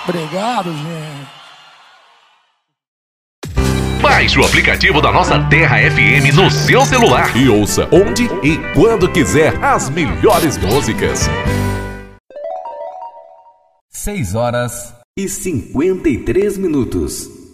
Obrigado, gente. Baixe o aplicativo da nossa Terra FM no seu celular e ouça onde e quando quiser as melhores músicas. 6 horas e 53 minutos.